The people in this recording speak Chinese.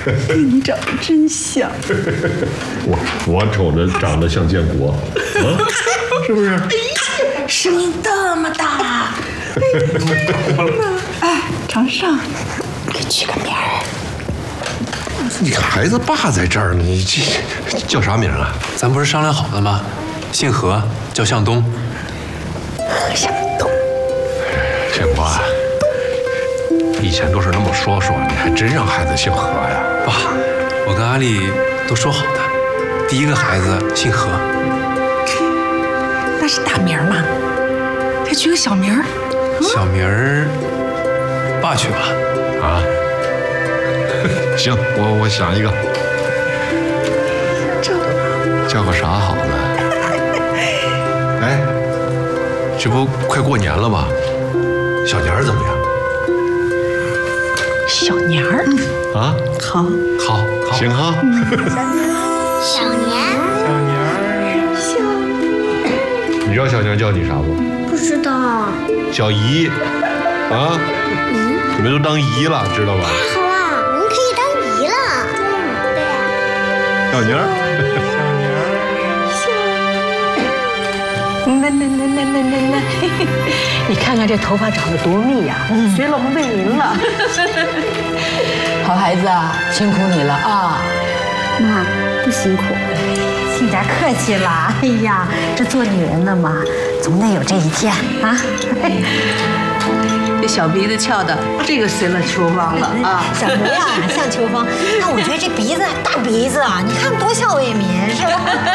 跟你长得真像。 我瞅着长得像建国，啊，是不是？ 声音这么大，哎，常上，给取个名儿。 你孩子爸在这儿呢，你这叫啥名啊？ 咱不是商量好的吗？姓何，叫向东。 向东。 建国啊，以前都是那么说，你还真让孩子姓何呀？ 爸，我跟阿丽都说好的，第一个孩子姓何。 那是大名嘛，再取个小名儿。 小名儿，爸取吧。 啊，行，我想一个，叫个啥好呢？哎，这不快过年了吗？小年儿怎么样？ 小年儿， 啊， 好， 行哈。 小年， 你知道小娘叫你啥不？ 不知道。 小姨，啊，你们都当姨了，知道吧？ 好啊，我们可以当姨了。对呀。 小宁儿， 那，你看看这头发长得多密呀，随了我们为民了。好孩子啊，辛苦你了啊！ 妈，不辛苦。 请点客气了。哎呀，这做女人的嘛，总得有这一天啊。 这小鼻子翘的，这个随了秋芳了啊！ 什么呀，像秋芳？那我觉得这鼻子大鼻子啊，你看多像为民是吧？